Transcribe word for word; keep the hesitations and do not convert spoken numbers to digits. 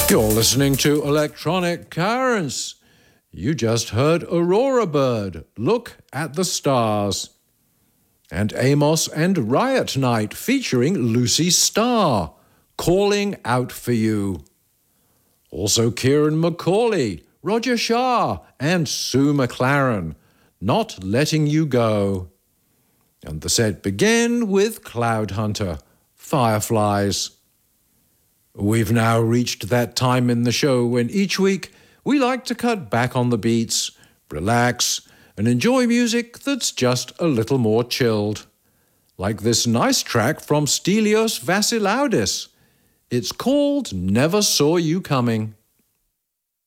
You're listening to Electronic Currents. You just heard Aurora Bird, Look at the Stars. And Amos and Riot Night featuring Lucy Starr, Calling Out for You. Also Kieran McCauley, Roger Shah and Sue McLaren, Not Letting You Go. And the set began with Cloud Hunter, Fireflies. We've now reached that time in the show when each week we like to cut back on the beats, relax, and enjoy music that's just a little more chilled. Like this nice track from Stelios Vassilaudis. It's called Never Saw You Coming.